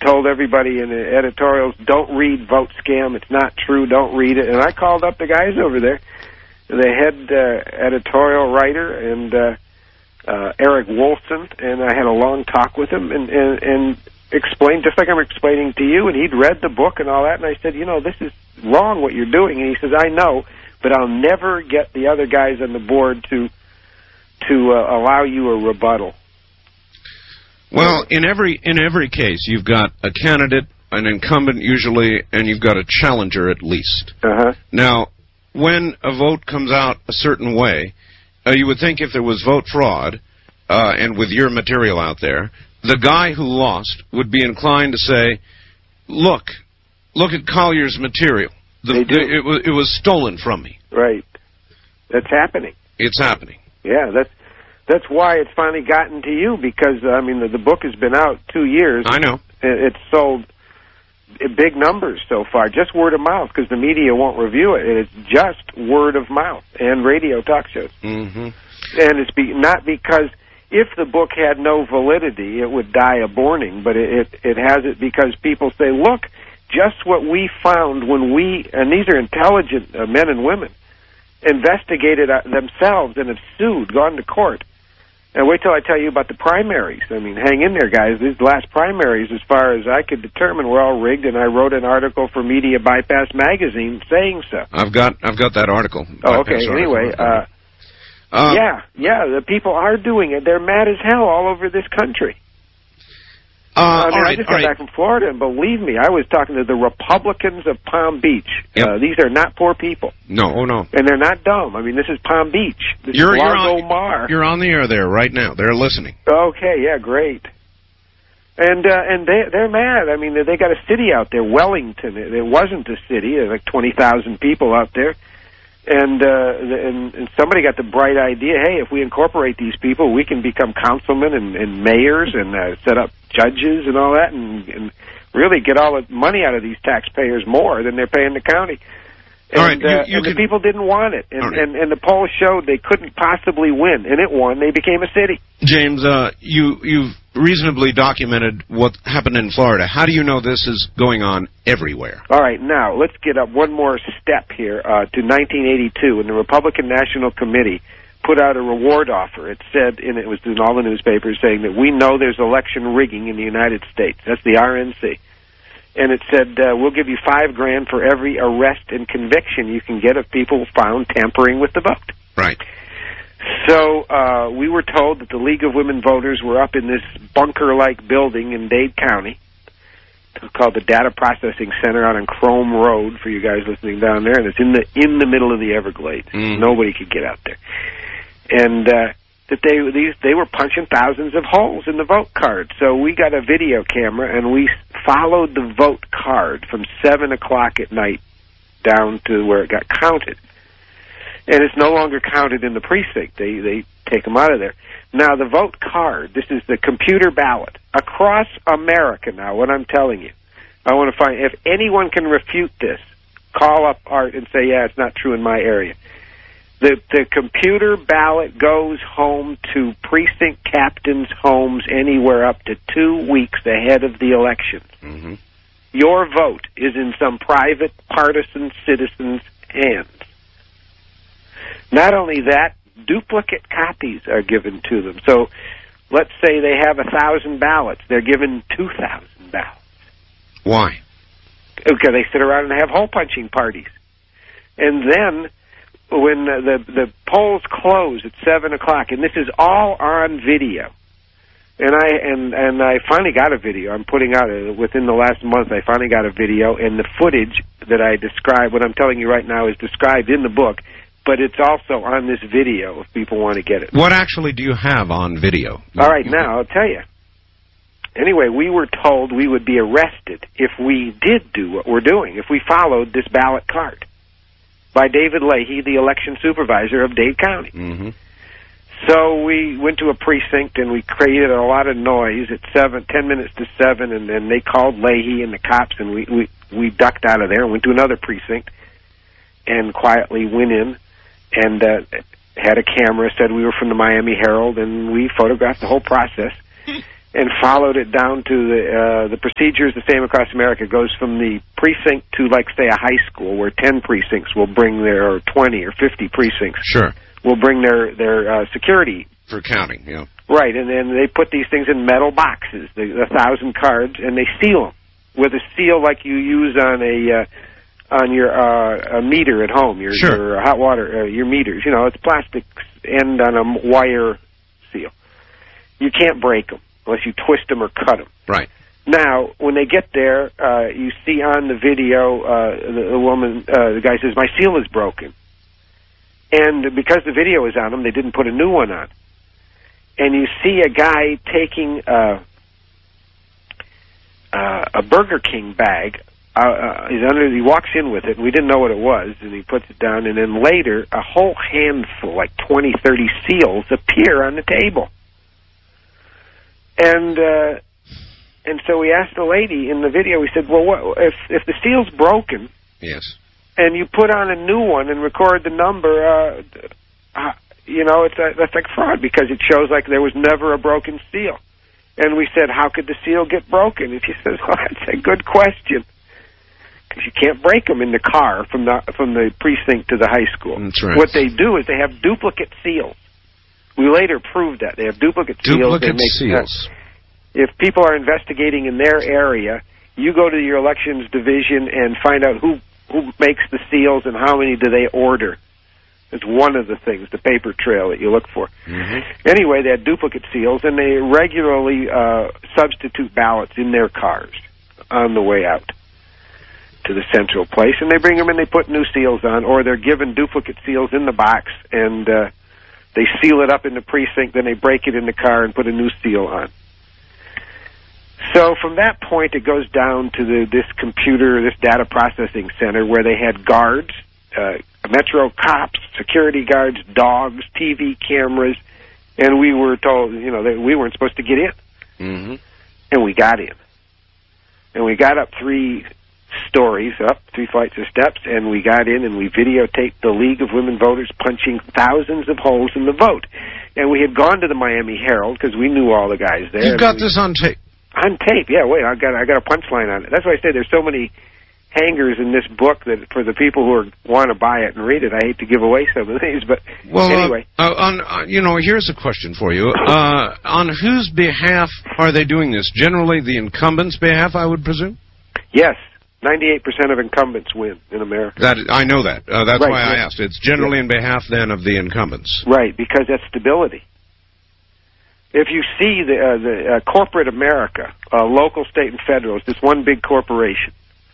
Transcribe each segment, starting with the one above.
told everybody in the editorials, don't read Vote Scam. It's not true. Don't read it. And I called up the guys over there, the head editorial writer and Eric Wolfson, and I had a long talk with him and explained, just like I'm explaining to you, and he'd read the book and all that, and I said, this is wrong what you're doing. And he says, I know, but I'll never get the other guys on the board to allow you a rebuttal. Well, in every case, you've got a candidate, an incumbent usually, and you've got a challenger at least. Uh-huh. Now, when a vote comes out a certain way, you would think if there was vote fraud, and with your material out there, the guy who lost would be inclined to say, look at Collier's material. It was stolen from me. Right. That's happening. It's happening. Yeah, that's why it's finally gotten to you, because, the book has been out 2 years. I know. It's sold big numbers so far, just word of mouth, because the media won't review it. It's just word of mouth and radio talk shows. Mm-hmm. And it's not because if the book had no validity, it would die a borning, but it has it because people say, look, just what we found when we, and these are intelligent men and women, investigated themselves and have sued, gone to court. And wait till I tell you about the primaries. Hang in there, guys. These last primaries, as far as I could determine, were all rigged, and I wrote an article for Media Bypass magazine saying so. I've got that article. Oh, okay. Anyway, the people are doing it. They're mad as hell all over this country. I just got back from Florida, and believe me, I was talking to the Republicans of Palm Beach. Yep. These are not poor people. No. And they're not dumb. This is Palm Beach. This is Largo Mar. You're on the air there right now. They're listening. Okay, yeah, great. And they're mad. They got a city out there, Wellington. It wasn't a city. There's like 20,000 people out there. And somebody got the bright idea, hey, if we incorporate these people, we can become councilmen and mayors and set up judges and all that and really get all the money out of these taxpayers more than they're paying the county. And, the people didn't want it. And the polls showed they couldn't possibly win. And it won. They became a city. James, you've reasonably documented what happened in Florida. How do you know this is going on everywhere? All right, now, let's get up one more step here to 1982, when the Republican National Committee put out a reward offer. It said, and it was in all the newspapers, saying that we know there's election rigging in the United States. That's the RNC. And it said, we'll give you $5,000 for every arrest and conviction you can get of people found tampering with the vote. Right. So we were told that the League of Women Voters were up in this bunker-like building in Dade County. It's called the Data Processing Center out on Chrome Road for you guys listening down there, and it's in the middle of the Everglades. Nobody could get out there. And that they were punching thousands of holes in the vote card. So we got a video camera, and we followed the vote card from 7 o'clock at night down to where it got counted. And it's no longer counted in the precinct. They take them out of there. Now, the vote card, this is the computer ballot. Across America now, what I'm telling you, I want to find, if anyone can refute this, call up Art and say, yeah, it's not true in my area. The computer ballot goes home to precinct captains' homes anywhere up to 2 weeks ahead of the election. Mm-hmm. Your vote is in some private partisan citizen's hands. Not only that, duplicate copies are given to them. So let's say they have 1,000 ballots. They're given 2,000 ballots. Why? Okay, they sit around and have hole-punching parties. And then when the polls close at 7 o'clock, and this is all on video, and I finally got a video. I'm putting out, within the last month, I finally got a video, and the footage that I described, what I'm telling you right now, is described in the book, but it's also on this video if people want to get it. What actually do you have on video? All right, now, I'll tell you. Anyway, we were told we would be arrested if we did do what we're doing, if we followed this ballot card, by David Leahy, the election supervisor of Dade County. Mm-hmm. So we went to a precinct, and we created a lot of noise at 10 minutes to 7, and then they called Leahy and the cops, and we ducked out of there and went to another precinct and quietly went in and had a camera, said we were from the Miami Herald, and we photographed the whole process. and followed it down to the procedure is the same across America. It goes from the precinct to, like, say, a high school where 10 precincts will bring their, or 20 or 50 precincts. Sure. Will bring their security. For counting, yeah. Right, and then they put these things in metal boxes, the 1,000 cards, and they seal them with a seal like you use on your meter at home, your hot water, your meters. You know, it's plastic end on a wire seal. You can't break them unless you twist them or cut them. Right. Now, when they get there, you see on the video, the woman, the guy says, "My seal is broken." And because the video is on them, they didn't put a new one on. And you see a guy taking a Burger King bag. He walks in with it, and we didn't know what it was, and he puts it down, and then later, a whole handful, like 20, 30 seals, appear on the table. And so we asked the lady in the video, we said, well, what, if the seal's broken, yes, and you put on a new one and record the number, you know, that's like fraud, because it shows like there was never a broken seal. And we said, how could the seal get broken? And she says, well, that's a good question, because you can't break them in the car from the precinct to the high school. That's right. What they do is they have duplicate seals. We later proved that. They have duplicate seals. Duplicate seals. If people are investigating in their area, you go to your elections division and find out who makes the seals and how many do they order. It's one of the things, the paper trail that you look for. Mm-hmm. Anyway, they had duplicate seals, and they regularly substitute ballots in their cars on the way out to the central place, and they bring them and they put new seals on, or they're given duplicate seals in the box, and they seal it up in the precinct, then they break it in the car and put a new seal on. So from that point, it goes down to this data processing center, where they had guards, Metro cops, security guards, dogs, TV cameras, and we were told, you know, that we weren't supposed to get in. Mm-hmm. And we got in. And we got up 3 stories, up 3 flights of steps, and we got in and we videotaped the League of Women Voters punching thousands of holes in the vote. And we had gone to the Miami Herald, because we knew all the guys there. You've got this on tape. On tape, yeah. Wait, I got a punchline on it. That's why I say there's so many hangers in this book that for the people who want to buy it and read it, I hate to give away some of these, but anyway. Here's a question for you. On whose behalf are they doing this? Generally, the incumbents' behalf, I would presume? Yes. 98% of incumbents win in America. I know that. That's right, why I asked. It's generally in behalf, then, of the incumbents. Right, because that's stability. If you see the corporate America, local, state, and federal, it's just one big corporation.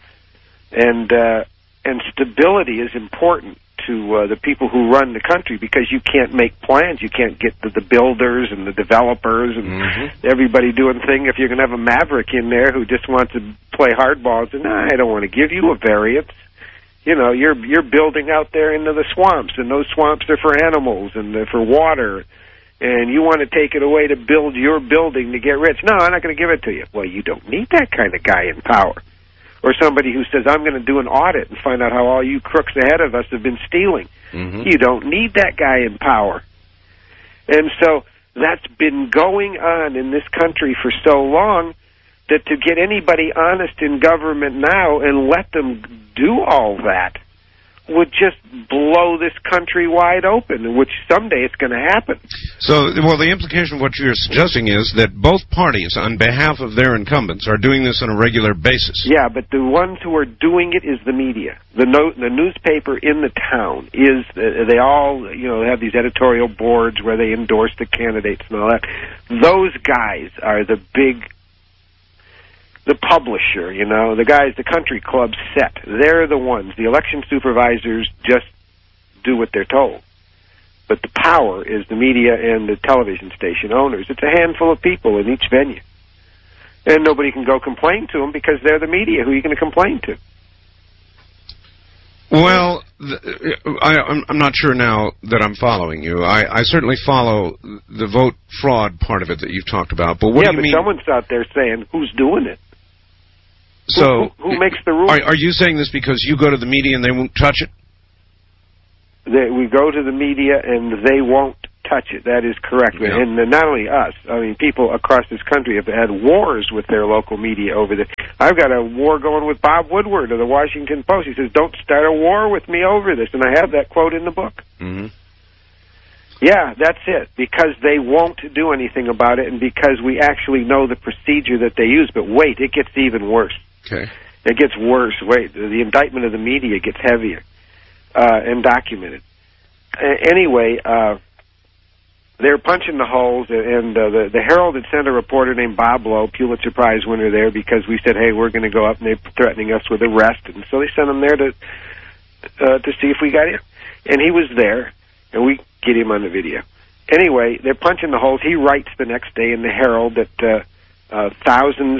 And stability is important to the people who run the country, because you can't make plans. You can't get the builders and the developers and everybody doing things. If you're going to have a maverick in there who just wants to play hardball, and I don't want to give you a variance. You know, you're building out there into the swamps, and those swamps are for animals and they're for water. And you want to take it away to build your building to get rich. No, I'm not going to give it to you. Well, you don't need that kind of guy in power. Or somebody who says, I'm going to do an audit and find out how all you crooks ahead of us have been stealing. Mm-hmm. You don't need that guy in power. And so that's been going on in this country for so long that to get anybody honest in government now and let them do all that would just blow this country wide open, which someday it's going to happen. So, well, the implication of what you're suggesting is that both parties, on behalf of their incumbents, are doing this on a regular basis. Yeah, but the ones who are doing it is the media. The newspaper in the town is, they all, you know, have these editorial boards where they endorse the candidates and all that. Those guys are the publisher, you know, the guys, the country club set. They're the ones. The election supervisors just do what they're told. But the power is the media and the television station owners. It's a handful of people in each venue. And nobody can go complain to them because they're the media. Who are you going to complain to? Well, I'm not sure now that I'm following you. I certainly follow the vote fraud part of it that you've talked about. But what do you mean? Someone's out there saying, who's doing it? So who makes the rules? Are you saying this because you go to the media and they won't touch it? We go to the media and they won't touch it. That is correct. Yeah. And not only us, I mean, people across this country have had wars with their local media over this. I've got a war going with Bob Woodward of the Washington Post. He says, "Don't start a war with me over this." And I have that quote in the book. Mm-hmm. Yeah, that's it. Because they won't do anything about it, and because we actually know the procedure that they use. But wait, it gets even worse. Okay. It gets worse. Wait, the indictment of the media gets heavier and documented. Anyway, they're punching the holes, and the Herald had sent a reporter named Bob Lowe, Pulitzer Prize winner, there because we said, "Hey, we're going to go up," and they're threatening us with arrest, and so they sent him there to see if we got in. And he was there, and we get him on the video. Anyway, they're punching the holes. He writes the next day in the Herald that thousands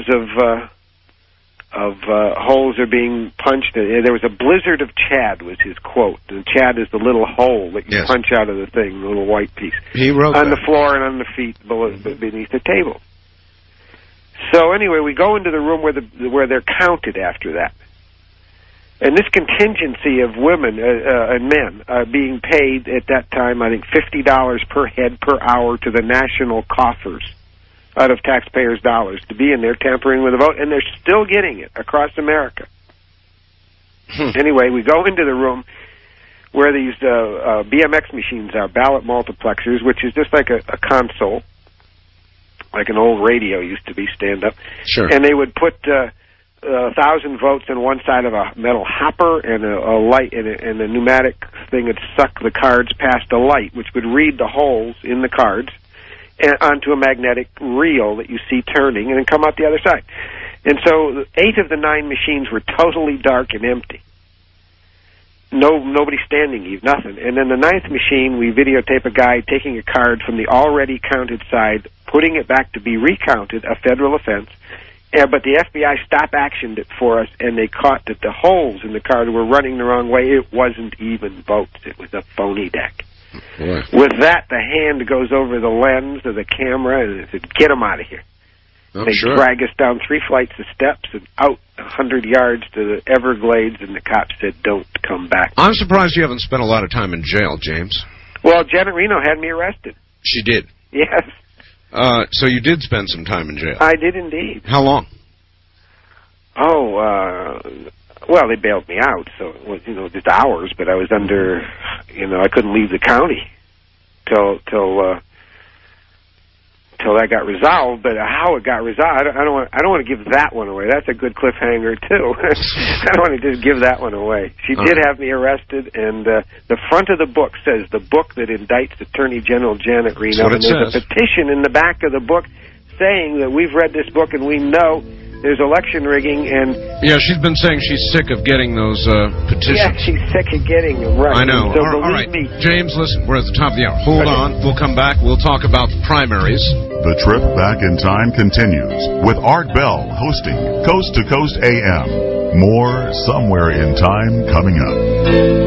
of holes are being punched. There was a blizzard of Chad, was his quote. And Chad is the little hole that you punch out of the thing, the little white piece. He wrote on that. The floor and on the feet beneath the table. So anyway, we go into the room where they're counted after that. And this contingency of women and men are being paid at that time, I think, $50 per head per hour to the national coffers out of taxpayers' dollars to be in there tampering with the vote, and they're still getting it across America. Anyway, we go into the room where these BMX machines are, ballot multiplexers, which is just like a console, like an old radio used to be, stand-up. Sure. And they would put 1,000 votes on one side of a metal hopper, and a light, and a pneumatic thing would suck the cards past a light, which would read the holes in the cards onto a magnetic reel that you see turning, and then come out the other side. And so 8 of the 9 machines were totally dark and empty. Nobody standing, Eve, nothing. And then the 9th machine, we videotape a guy taking a card from the already counted side, putting it back to be recounted, a federal offense. But the FBI stop-actioned it for us, and they caught that the holes in the card were running the wrong way. It wasn't even votes. It was a phony deck. Boy. With that, the hand goes over the lens of the camera and it said, "Get them out of here." They drag us down 3 flights of steps and out 100 yards to the Everglades, and the cops said, "Don't come back." I'm surprised you haven't spent a lot of time in jail, James. Well, Janet Reno had me arrested. She did? Yes. So you did spend some time in jail? I did indeed. How long? Well, they bailed me out, so it was, just hours, but I was under, I couldn't leave the county till that got resolved. But how it got resolved, I don't want to give that one away. That's a good cliffhanger too. I don't want to just give that one away. She did have me arrested, and the front of the book says the book that indicts Attorney General Janet Reno. And there's a petition in the back of the book saying that we've read this book and we know there's election rigging. And yeah, she's been saying she's sick of getting those petitions. Yeah, she's sick of getting them, right. I know. So all right. me. James, listen, we're at the top of the hour. Hold on. We'll come back. We'll talk about the primaries. The trip back in time continues with Art Bell hosting Coast to Coast AM. More Somewhere in Time coming up.